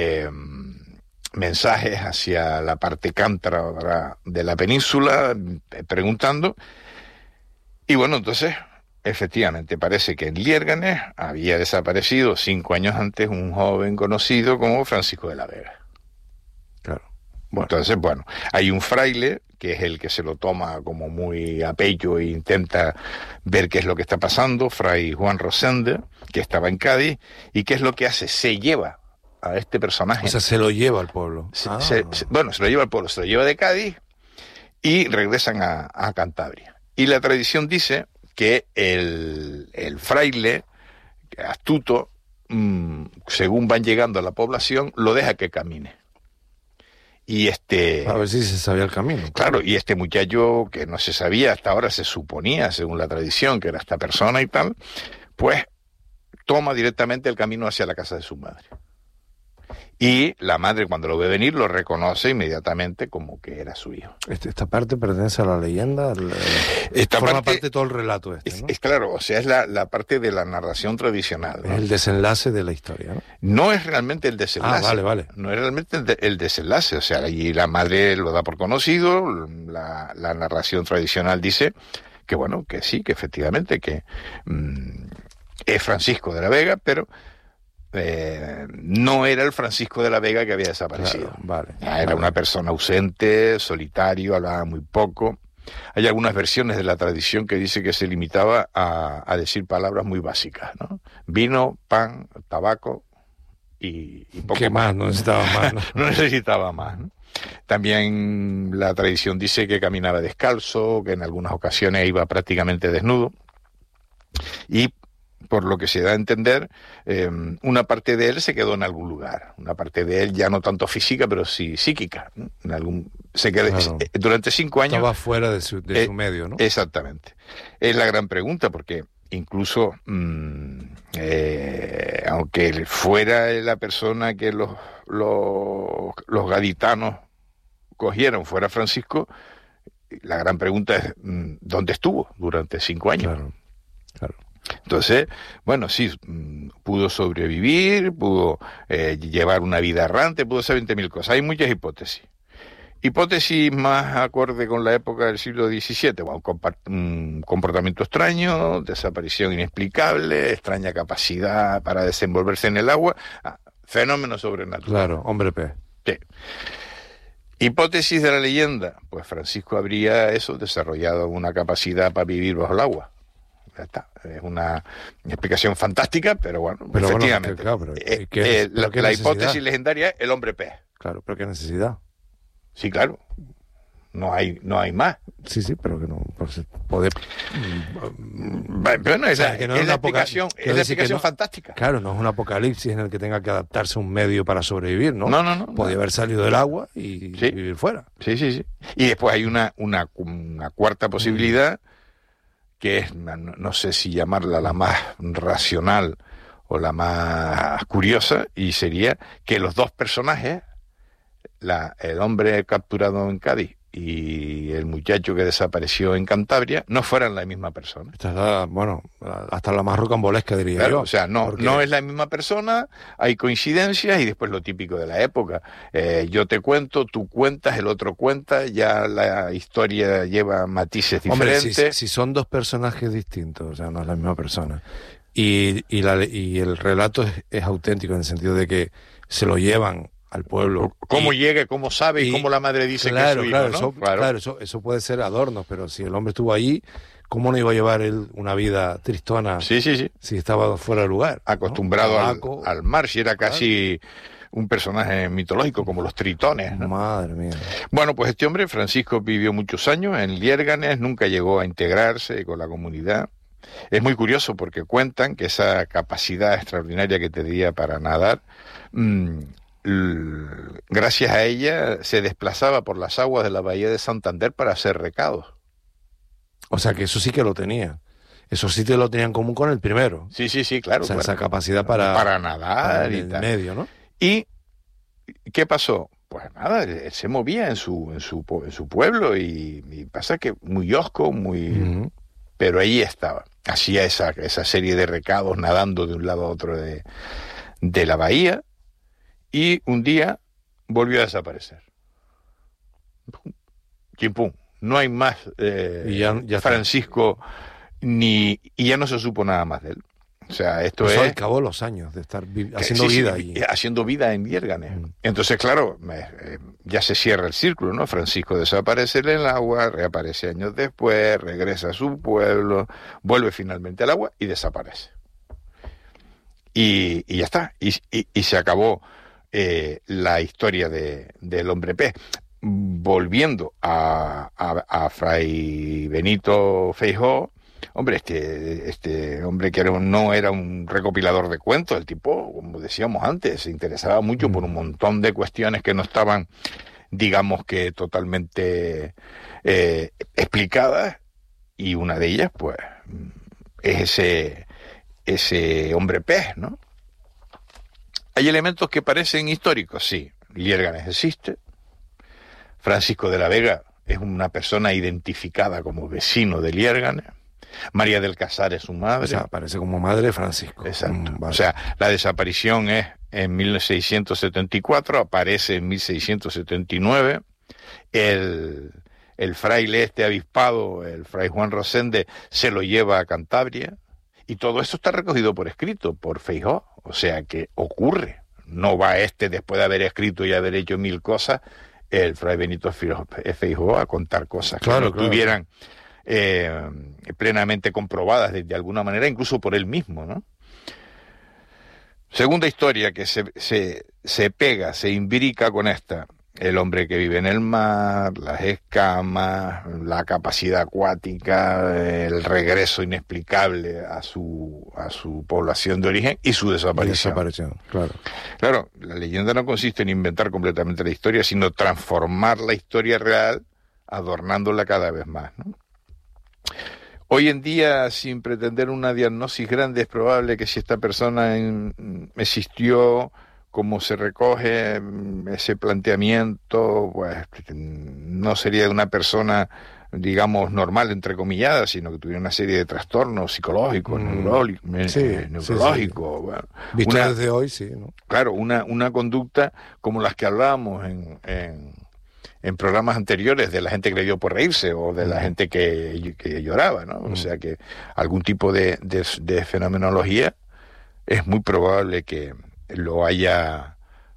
mensajes hacia la parte cántabra de la península, preguntando. Y bueno, entonces, efectivamente, parece que en Liérganes había desaparecido 5 años antes un joven conocido como Francisco de la Vega. Claro. Bueno. Entonces, bueno, hay un fraile que es el que se lo toma como muy a pecho e intenta ver qué es lo que está pasando, Fray Juan Rosende, que estaba en Cádiz, y qué es lo que hace, se lleva a este personaje. O sea, se lo lleva al pueblo. Se lo lleva al pueblo, se lo lleva de Cádiz y regresan a Cantabria. Y la tradición dice que el fraile, astuto, según van llegando a la población, lo deja que camine. Y a ver si se sabía el camino. Claro, y este muchacho que no se sabía, hasta ahora se suponía, según la tradición, que era esta persona y tal, pues toma directamente el camino hacia la casa de su madre. Y la madre, cuando lo ve venir, lo reconoce inmediatamente como que era su hijo. ¿Esta parte pertenece a la leyenda? Forma parte de todo el relato ¿no? Es claro, o sea, es la parte de la narración tradicional, ¿no? Es el desenlace de la historia, ¿no? No es realmente el desenlace. Vale. No es realmente el desenlace, o sea, allí la madre lo da por conocido, la narración tradicional dice que bueno, que sí, que efectivamente, que es Francisco de la Vega, pero no era el Francisco de la Vega que había desaparecido. Claro, vale. Era una persona ausente, solitario, hablaba muy poco. Hay algunas versiones de la tradición que dice que se limitaba a decir palabras muy básicas, ¿no? Vino, pan, tabaco y poco ¿Qué más? No necesitaba más, ¿no? No necesitaba más, ¿no? También la tradición dice que caminaba descalzo, que en algunas ocasiones iba prácticamente desnudo. Y por lo que se da a entender, una parte de él se quedó en algún lugar. Una parte de él ya no tanto física, pero sí psíquica. Se quedó, claro. Durante 5 años... Estaba fuera de su medio, ¿no? Exactamente. Es la gran pregunta, porque incluso, aunque fuera la persona que los gaditanos cogieron, fuera Francisco, la gran pregunta es, ¿dónde estuvo durante 5 años? Claro, claro. Entonces, bueno, sí, pudo sobrevivir, pudo llevar una vida errante, pudo hacer 20.000 cosas. Hay muchas hipótesis. Hipótesis más acorde con la época del siglo XVII, bueno, un comportamiento extraño, desaparición inexplicable, extraña capacidad para desenvolverse en el agua, fenómeno sobrenatural. Claro, hombre pez. Sí. Hipótesis de la leyenda, pues Francisco habría desarrollado una capacidad para vivir bajo el agua. Ya está. Es una explicación fantástica, pero bueno, efectivamente. Bueno, claro, la hipótesis legendaria es el hombre pez. Claro, pero ¿qué necesidad? Sí, claro. No hay más. Sí, pero que no poder. Bueno, es la explicación fantástica. Claro, no es un apocalipsis en el que tenga que adaptarse a un medio para sobrevivir, ¿no? No. Podía haber salido del agua y vivir fuera. Sí. Y después hay una cuarta posibilidad, que es, no sé si llamarla la más racional o la más curiosa, y sería que los dos personajes, el hombre capturado en Cádiz y el muchacho que desapareció en Cantabria, no fueran la misma persona. Esta es hasta la más rocambolesca, diría yo. O sea, no es la misma persona, hay coincidencias y después lo típico de la época. Yo te cuento, tú cuentas, el otro cuenta, ya la historia lleva matices diferentes. Hombre, si son dos personajes distintos, o sea, no es la misma persona, y el relato es auténtico en el sentido de que se lo llevan al pueblo. ¿Cómo llega, cómo sabe y cómo la madre dice que es su hijo, ¿no? Claro, eso puede ser adornos, pero si el hombre estuvo allí, ¿cómo no iba a llevar él una vida tristona? Sí. Si estaba fuera de lugar. Acostumbrado, ¿no? al mar, si era casi un personaje mitológico, como los tritones, ¿no? Madre mía. Bueno, pues este hombre, Francisco, vivió muchos años en Liérganes, nunca llegó a integrarse con la comunidad. Es muy curioso porque cuentan que esa capacidad extraordinaria que tenía para nadar, gracias a ella se desplazaba por las aguas de la bahía de Santander para hacer recados. O sea que eso sí que lo tenía. Eso sí te lo tenía en común con el primero. Sí, claro. O sea, claro. Esa capacidad para nadar y tal. Medio, ¿no? ¿Y qué pasó? Pues nada, él se movía en su pueblo y pasa que muy hosco, muy... Pero ahí estaba. Hacía esa serie de recados nadando de un lado a otro de la bahía. Y un día volvió a desaparecer. Chimpum. No hay más y ya Francisco, y ya no se supo nada más de él. O sea, esto pues es... al cabo de los años de estar haciendo vida allí. Haciendo vida en Liérganes. Entonces, claro, ya se cierra el círculo, ¿no? Francisco desaparece en el agua, reaparece años después, regresa a su pueblo, vuelve finalmente al agua y desaparece. Y ya está. Y se acabó la historia del hombre pez. Volviendo a Fray Benito Feijóo, hombre, este hombre que no era un recopilador de cuentos, el tipo, como decíamos antes, se interesaba mucho por un montón de cuestiones que no estaban, digamos que totalmente explicadas, y una de ellas, pues, es ese hombre pez, ¿no? Hay elementos que parecen históricos, sí. Liérganes existe. Francisco de la Vega es una persona identificada como vecino de Liérganes. María del Casar es su madre. O sea, aparece como madre de Francisco. Exacto. Vale. O sea, la desaparición es en 1674, aparece en 1679. El fraile avispado, el fray Juan Rosende, se lo lleva a Cantabria. Y todo eso está recogido por escrito, por Feijóo. O sea que ocurre. No va después de haber escrito y haber hecho 1000 cosas, el fray Benito Feijóo a contar cosas que no tuvieran plenamente comprobadas de alguna manera, incluso por él mismo, ¿no? Segunda historia que se imbrica con esta. el hombre que vive en el mar, las escamas, la capacidad acuática, el regreso inexplicable a su población de origen y su desaparición. Claro, la leyenda no consiste en inventar completamente la historia, sino transformar la historia real, adornándola cada vez más, ¿no? Hoy en día, sin pretender una diagnosis grande, es probable que si esta persona existió, como se recoge ese planteamiento, pues no sería una persona, digamos, normal, entrecomillada, sino que tuviera una serie de trastornos psicológicos, neurológicos. Bueno, visto desde hoy, sí, ¿no? Claro, una conducta como las que hablábamos en programas anteriores de la gente que le dio por reírse o de la gente que lloraba, ¿no? O sea que algún tipo de fenomenología es muy probable que lo haya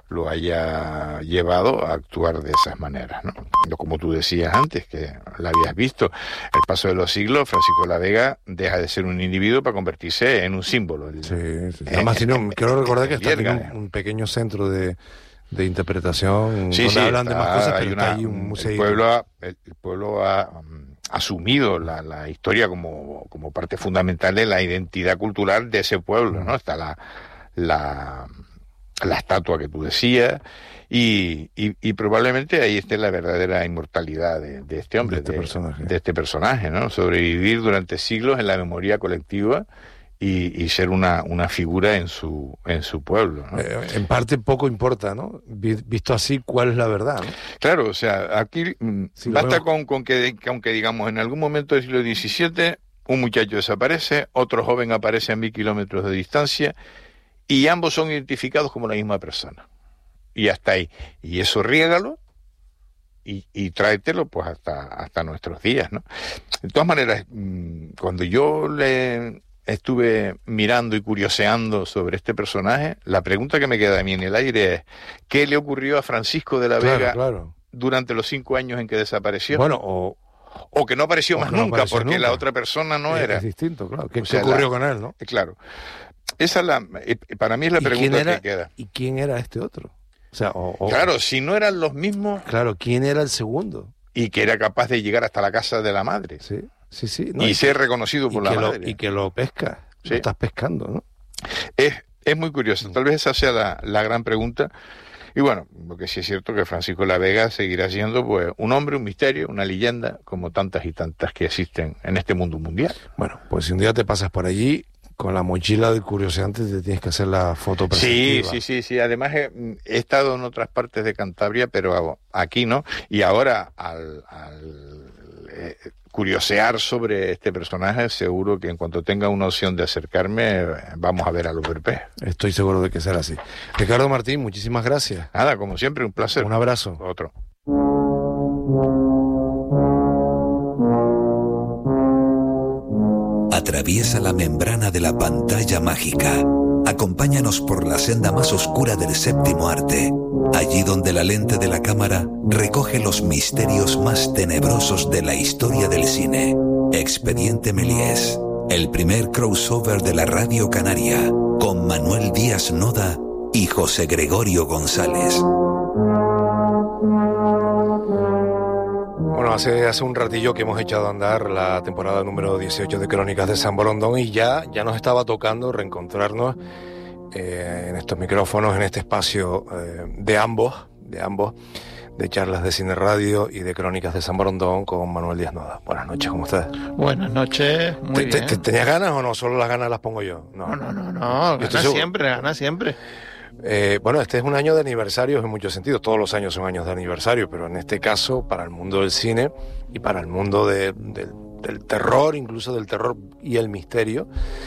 llevado a actuar de esas maneras, ¿no? Como tú decías antes, que la habías visto, el paso de los siglos, Francisco de la Vega deja de ser un individuo para convertirse en un símbolo. Sí. Además, quiero recordar que está en un pequeño centro de interpretación, donde hablan de más cosas, pero está ahí un museo. El pueblo ha asumido la historia como parte fundamental de la identidad cultural de ese pueblo, ¿no? Está la estatua que tú decías, y probablemente ahí esté la verdadera inmortalidad de este hombre, de este personaje, ¿no? Sobrevivir durante siglos en la memoria colectiva y ser una figura en su pueblo, ¿no? En parte poco importa, ¿no? Visto así, ¿cuál es la verdad, ¿no? Claro, o sea, aquí basta con que, aunque digamos, en algún momento del siglo XVII, un muchacho desaparece, otro joven aparece a 1000 kilómetros de distancia, y ambos son identificados como la misma persona. Y hasta ahí. Y eso riégalo y tráetelo pues hasta nuestros días, ¿no? De todas maneras, cuando yo le estuve mirando y curioseando sobre este personaje, la pregunta que me queda a mí en el aire es: ¿qué le ocurrió a Francisco de la Vega durante los 5 años en que desapareció? Bueno, o que no apareció más nunca, porque la otra persona no era. Es distinto, claro. ¿Qué ocurrió con él, no? Claro. Esa para mí es la pregunta que queda. ¿Y quién era este otro? O sea, claro, si no eran los mismos. Claro, ¿quién era el segundo? Y que era capaz de llegar hasta la casa de la madre. Sí. No, y ser reconocido por la madre. Y que lo pesca. Sí. Lo estás pescando, ¿no? Es muy curioso. Tal vez esa sea la gran pregunta. Y bueno, lo que sí es cierto que Francisco de la Vega seguirá siendo pues un hombre, un misterio, una leyenda, como tantas y tantas que existen en este mundo mundial. Bueno, pues si un día te pasas por allí, con la mochila del curioseante te tienes que hacer la foto preceptiva. Sí. Además he estado en otras partes de Cantabria, pero aquí no. Y ahora al curiosear sobre este personaje, seguro que en cuanto tenga una opción de acercarme, vamos a ver al hombre pez. Estoy seguro de que será así. Ricardo Martín, muchísimas gracias. Nada, como siempre, un placer. Un abrazo. Otro. Atraviesa la membrana de la pantalla mágica. Acompáñanos por la senda más oscura del séptimo arte, allí donde la lente de la cámara recoge los misterios más tenebrosos de la historia del cine. Expediente Méliès, el primer crossover de la radio canaria, con Manuel Díaz Noda y José Gregorio González. Bueno, hace un ratillo que hemos echado a andar la temporada número 18 de Crónicas de San Borondón y ya nos estaba tocando reencontrarnos en estos micrófonos, en este espacio de ambos, de charlas de Cine Radio y de Crónicas de San Borondón con Manuel Díaz Noda. Buenas noches, ¿cómo estás? Buenas noches, muy bien. ¿Tenías ganas o no? ¿Solo las ganas las pongo yo? No, gana siempre. Bueno, este es un año de aniversarios en muchos sentidos. Todos los años son años de aniversario, pero en este caso, para el mundo del cine y para el mundo del terror, incluso del terror y el misterio,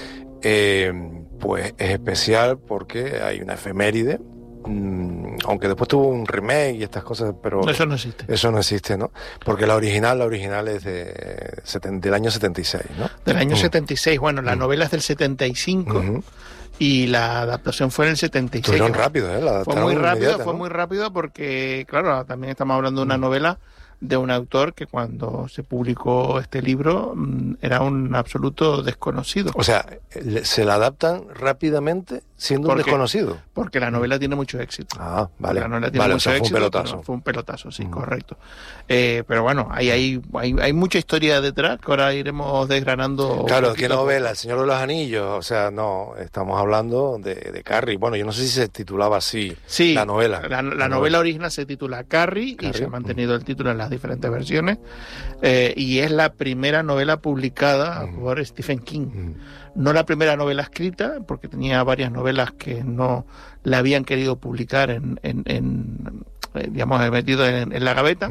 pues es especial porque hay una efeméride, aunque después tuvo un remake y estas cosas, pero eso no existe. Eso no existe, ¿no? Porque la original es del año 76, ¿no? Del año 76, bueno, la novela es del 75. Y la adaptación fue en el 76. Estuvieron rápido, fue muy rápido porque, claro, también estamos hablando de una novela de un autor que cuando se publicó este libro era un absoluto desconocido. O sea, se la adaptan rápidamente siendo un desconocido. Porque la novela tiene mucho éxito. Ah, vale. La novela tiene mucho éxito, fue un pelotazo. Fue un pelotazo, sí, correcto. Pero bueno, hay mucha historia detrás que ahora iremos desgranando. Claro, ¿qué novela? El Señor de los Anillos. O sea, no, estamos hablando de Carrie. Bueno, yo no sé si se titulaba así la novela. La novela original se titula Carrie y se ha mantenido el título en las diferentes versiones. Y es la primera novela publicada por Stephen King. No la primera novela escrita, porque tenía varias novelas que no la habían querido publicar digamos, metido en la gaveta,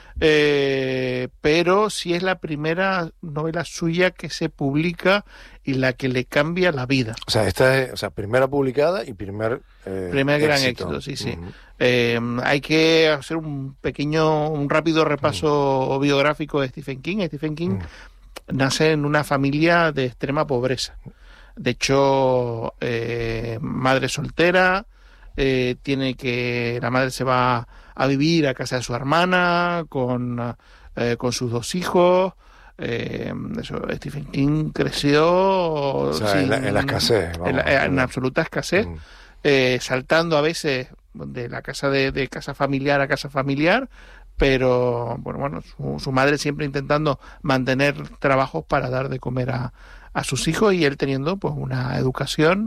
pero sí es la primera novela suya que se publica y la que le cambia la vida. O sea, esta es primera publicada y primer gran éxito, sí. Hay que hacer un rápido repaso biográfico de Stephen King. Stephen King nace en una familia de extrema pobreza. De hecho, madre soltera, la madre se va a vivir a casa de su hermana con sus 2 hijos. Stephen King creció en la escasez, en absoluta escasez, saltando a veces de la casa de casa familiar a casa familiar, pero bueno, su madre siempre intentando mantener trabajos para dar de comer a sus hijos, y él teniendo pues una educación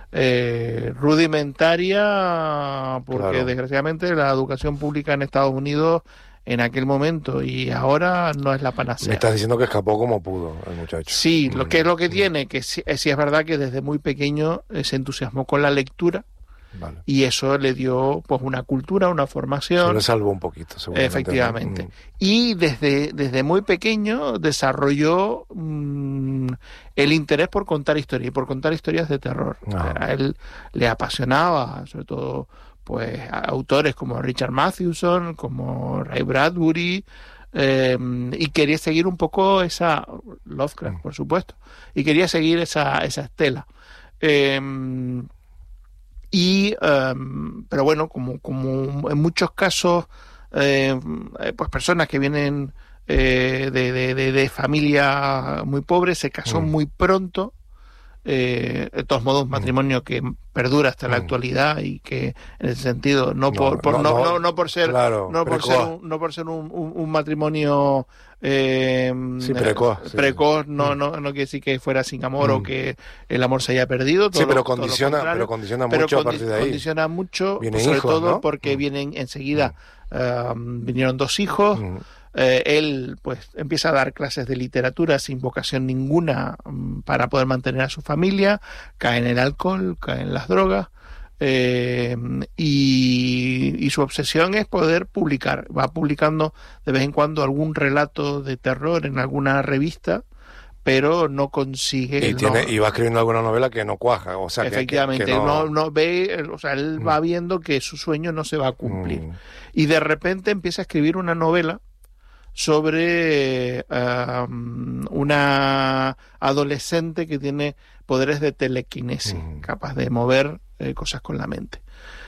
rudimentaria, porque desgraciadamente la educación pública en Estados Unidos en aquel momento y ahora no es la panacea. Me estás diciendo que escapó como pudo el muchacho. Sí, lo que tiene, que sí es verdad que desde muy pequeño se entusiasmó con la lectura. Vale. Y eso le dio pues una cultura, una formación. Se le salvó un poquito, seguramente. Efectivamente. Y desde muy pequeño desarrolló el interés por contar historias, y por contar historias de terror. A él le apasionaba, sobre todo, pues autores como Richard Matheson, como Ray Bradbury, y quería seguir un poco esa Lovecraft, por supuesto, y quería seguir esa estela. Pero bueno, como en muchos casos, pues personas que vienen de familia muy pobre, se casó muy pronto. De todos modos, matrimonio que perdura hasta la actualidad, y que en ese sentido no por ser un matrimonio precoz, no quiere decir que fuera sin amor o que el amor se haya perdido. Pero condiciona mucho a partir de ahí. Condiciona mucho, vienen sobre hijos, todo, ¿no? Porque vienen enseguida, vinieron 2 hijos. Él pues empieza a dar clases de literatura sin vocación ninguna para poder mantener a su familia, cae en el alcohol, cae en las drogas, y su obsesión es poder publicar. Va publicando de vez en cuando algún relato de terror en alguna revista, pero no consigue. Y va escribiendo alguna novela que no cuaja, o sea, efectivamente, que no... no ve, o sea, él va viendo que su sueño no se va a cumplir, y de repente empieza a escribir una novela sobre una adolescente que tiene poderes de telequinesis, capaz de mover cosas con la mente.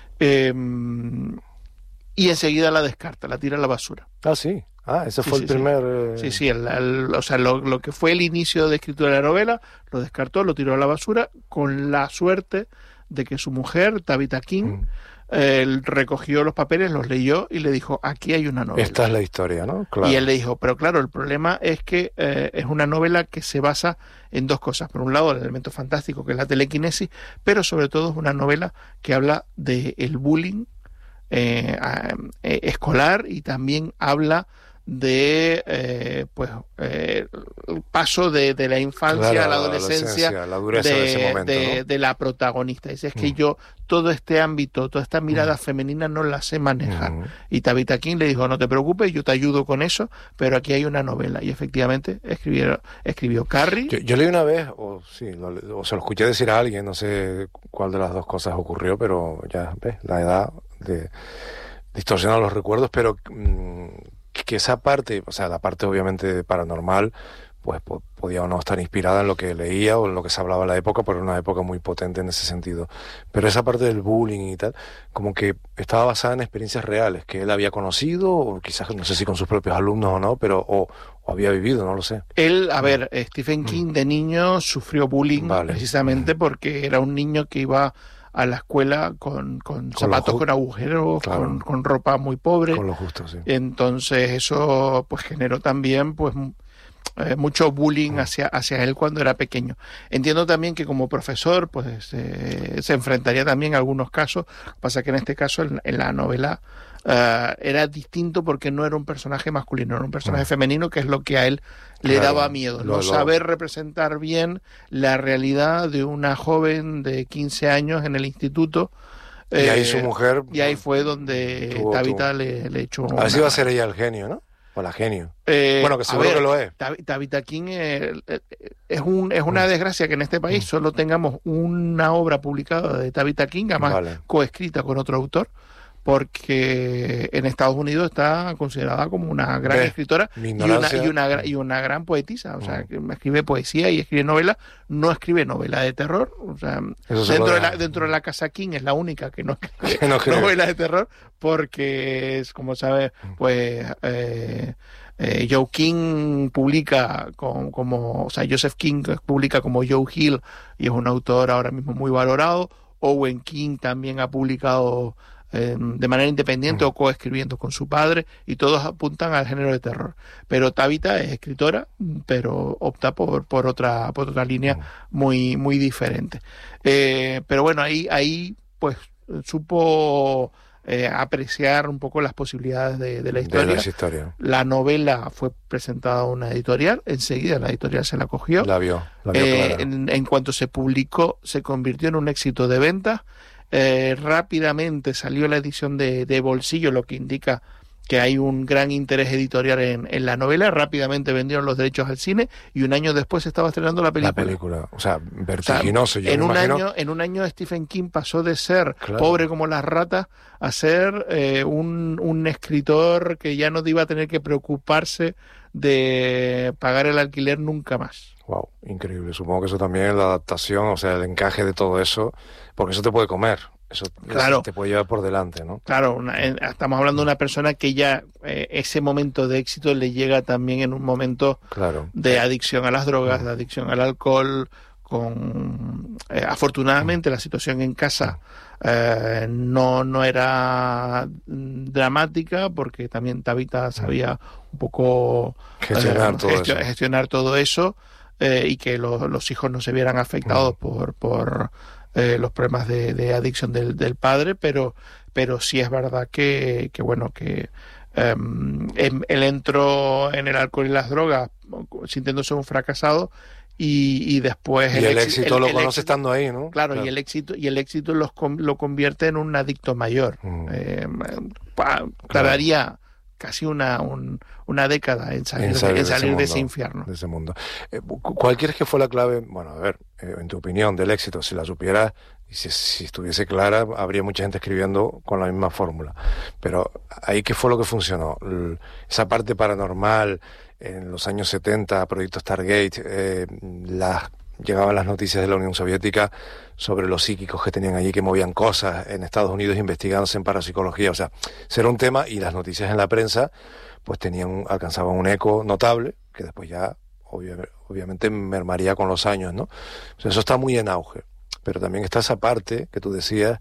Y enseguida la descarta, la tira a la basura. Ah, sí. Ese fue el primer... Sí, o sea, lo que fue el inicio de escritura de la novela, lo descartó, lo tiró a la basura, con la suerte de que su mujer, Tabitha King, él recogió los papeles, los leyó y le dijo: aquí hay una novela. Esta es la historia, ¿no? Claro. Y él le dijo, pero claro, el problema es que es una novela que se basa en 2 cosas. Por un lado, el elemento fantástico, que es la telequinesis, pero sobre todo es una novela que habla del bullying escolar, y también habla de el paso de la infancia a la adolescencia, la dureza de ese momento, ¿no? de la protagonista. Dice, es que yo todo este ámbito, toda esta mirada femenina no la sé manejar. Y Tabitha King le dijo: no te preocupes, yo te ayudo con eso, pero aquí hay una novela. Y efectivamente escribió Carrie. Yo leí una vez, o se lo escuché decir a alguien, no sé cuál de las 2 cosas ocurrió, pero ya ves, la edad de distorsionar los recuerdos, pero que esa parte, o sea, la parte obviamente paranormal, pues podía o no estar inspirada en lo que leía o en lo que se hablaba en la época, pero era una época muy potente en ese sentido. Pero esa parte del bullying y tal, como que estaba basada en experiencias reales que él había conocido, o quizás, no sé si con sus propios alumnos o no, pero o había vivido, no lo sé. Él, Stephen King de niño sufrió bullying, precisamente porque era un niño que iba a la escuela con zapatos con agujeros, claro, con ropa muy pobre. Con lo justo, sí. Entonces eso pues generó también pues mucho bullying hacia él cuando era pequeño. Entiendo también que como profesor pues se enfrentaría también a algunos casos. Pasa que en este caso en la novela era distinto porque no era un personaje masculino, era un personaje femenino, que es lo que a él le daba miedo, no saber representar bien la realidad de una joven de 15 años en el instituto. Y ahí su mujer... Y ahí fue donde Tabitha le echó... A ver si va a ser ella el genio, ¿no? O la genio. Bueno, que seguro que lo es. Tabitha King es una desgracia que en este país solo tengamos una obra publicada de Tabitha King, además coescrita con otro autor, porque en Estados Unidos está considerada como una gran escritora y una gran poetisa. O sea, que escribe poesía y escribe novela. No escribe novela de terror. O sea, dentro de la casa King es la única que no escribe novela de terror, porque es, como sabes, pues Joe King publica Joseph King publica como Joe Hill y es un autor ahora mismo muy valorado. Owen King también ha publicado de manera independiente o coescribiendo con su padre, y todos apuntan al género de terror. Pero Tabitha es escritora, pero opta por otra línea muy, muy diferente. Pero bueno, ahí pues supo apreciar un poco las posibilidades de la historia. La novela fue presentada a una editorial, enseguida la editorial se la cogió. La vio clara. En cuanto se publicó, se convirtió en un éxito de ventas. Rápidamente salió la edición de bolsillo, lo que indica que hay un gran interés editorial en la novela. Rápidamente vendieron los derechos al cine y un año después se estaba estrenando la película. O sea, vertiginoso. En un año Stephen King pasó de ser pobre como las ratas a ser un escritor que ya no iba a tener que preocuparse de pagar el alquiler nunca más. Wow, increíble. Supongo que eso también es la adaptación, o sea, el encaje de todo eso, porque eso te puede comer. Eso te puede llevar por delante, ¿no? Claro, estamos hablando de una persona que ya ese momento de éxito le llega también en un momento de adicción a las drogas, de adicción al alcohol. Afortunadamente la situación en casa no era dramática, porque también Tabitha sabía un poco gestionar todo eso, y que los hijos no se vieran afectados por los problemas de adicción del padre, pero sí es verdad que él entró en el alcohol y las drogas sintiéndose un fracasado, y después el éxito lo conoce estando ahí, ¿no? Claro. Y el éxito lo convierte en un adicto mayor. Tardaría casi una década en salir de ese infierno. De ese mundo. ¿Cuál crees que fue la clave? Bueno, a ver, en tu opinión, del éxito, si la supieras y si estuviese clara, habría mucha gente escribiendo con la misma fórmula. Pero ahí, ¿qué fue lo que funcionó? Esa parte paranormal, en los años 70, Proyecto Stargate, llegaban las noticias de la Unión Soviética sobre los psíquicos que tenían allí, que movían cosas en Estados Unidos investigándose en parapsicología. O sea, ese era un tema, y las noticias en la prensa pues alcanzaban un eco notable, que después ya obviamente mermaría con los años, ¿no? O sea, eso está muy en auge. Pero también está esa parte que tú decías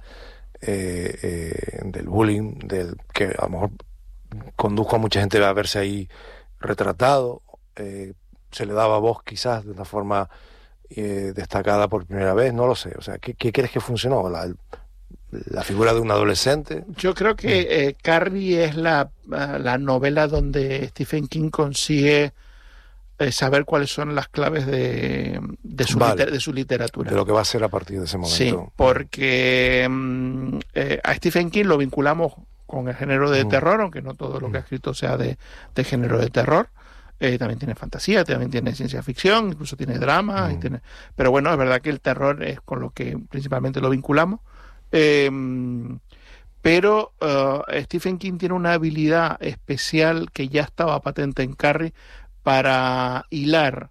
del bullying, que a lo mejor condujo a mucha gente a verse ahí retratado, se le daba voz quizás de una forma destacada por primera vez, no lo sé. O sea, ¿qué crees que funcionó? ¿La figura de un adolescente? Yo creo que Carrie es la novela donde Stephen King consigue saber cuáles son las claves de su literatura. De lo que va a ser a partir de ese momento. Sí, porque a Stephen King lo vinculamos con el género de terror, aunque no todo lo que ha escrito sea de género de terror. También tiene fantasía, también tiene ciencia ficción, incluso tiene drama, pero bueno, es verdad que el terror es con lo que principalmente lo vinculamos. Pero Stephen King tiene una habilidad especial que ya estaba patente en Carrie para hilar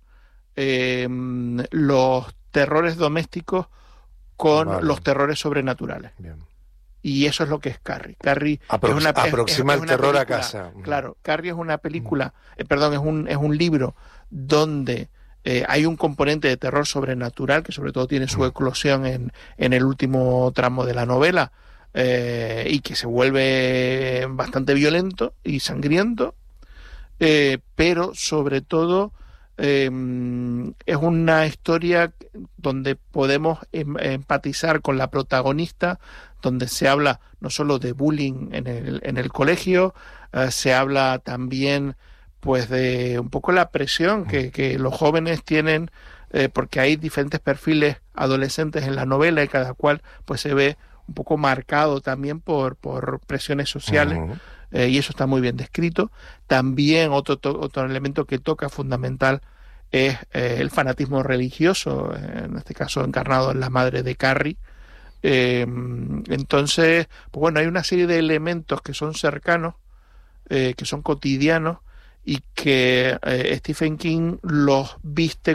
los terrores domésticos con los terrores sobrenaturales. Bien. Y eso es lo que es Carrie. Carrie aproxima el terror a casa. Claro, Carrie es una película, es un libro donde Hay un componente de terror sobrenatural que sobre todo tiene su eclosión en el último tramo de la novela, y que se vuelve bastante violento y sangriento, pero sobre todo es una historia donde podemos empatizar con la protagonista, donde se habla no solo de bullying en el colegio, se habla también pues de un poco la presión que los jóvenes tienen, porque hay diferentes perfiles adolescentes en la novela y cada cual pues se ve un poco marcado también por presiones sociales. Y eso está muy bien descrito. También otro elemento que toca fundamental es el fanatismo religioso, en este caso encarnado en la madre de Carrie. Entonces, pues bueno, hay una serie de elementos que son cercanos, que son cotidianos, y que Stephen King los viste